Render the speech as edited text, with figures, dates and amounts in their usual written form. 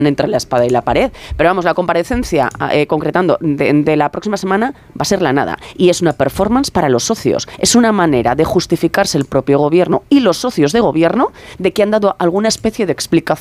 entre la espada y la pared. Pero vamos, la comparecencia, concretando, de la próxima semana va a ser la nada. Y es una performance para los socios. Es una manera de justificarse el propio gobierno y los socios de gobierno de que han dado alguna especie de explicación